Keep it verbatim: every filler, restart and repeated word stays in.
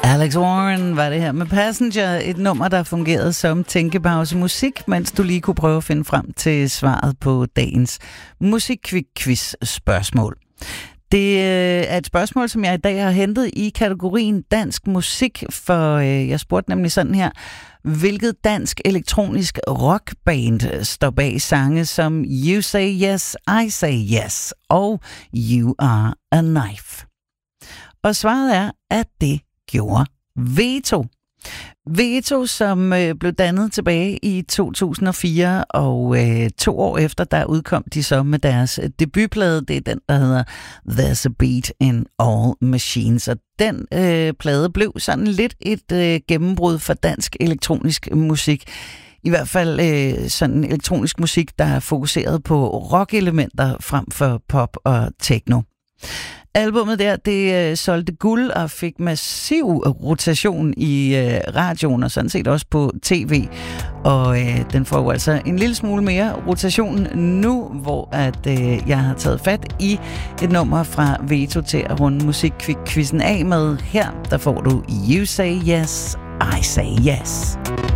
Alex Warren var det her med Passenger, et nummer, der fungerede som tænkepause musik, mens du lige kunne prøve at finde frem til svaret på dagens musikquiz-spørgsmål. Det er et spørgsmål, som jeg i dag har hentet i kategorien dansk musik, for jeg spurgte nemlig sådan her: hvilket dansk elektronisk rockband står bag sange som You Say Yes, I Say Yes og You Are a Knife? Og svaret er, at det gjorde Veto. Veto, som øh, blev dannet tilbage i to tusind og fire, og øh, to år efter, der udkom de så med deres debutplade. Det er den, der hedder There's a Beat in All Machines. Og den øh, plade blev sådan lidt et øh, gennembrud for dansk elektronisk musik. I hvert fald øh, sådan elektronisk musik, der er fokuseret på rock-elementer frem for pop og techno. Albummet der, det øh, solgte guld og fik massiv rotation i øh, radioen og sådan set også på tv. Og øh, den får jo altså en lille smule mere rotation nu, hvor at, øh, jeg har taget fat i et nummer fra Veto til at runde musikquizzen af med. Her, der får du You Say Yes, I Say Yes.